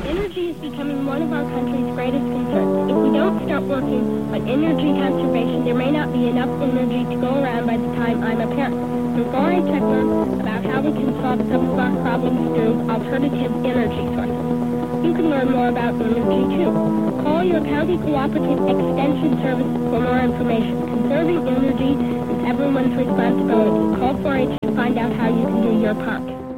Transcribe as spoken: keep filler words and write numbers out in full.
Energy is becoming one of our country's greatest concerns. If we don't start working on energy conservation, there may not be enough energy to go around by the time I'm a parent. Before I check on about how we can solve some of our problems through alternative energy sources. You can learn more about energy too. Call your county cooperative extension service for more information. Conserving energy is everyone's responsibility. Call four H to find out how you can do your part.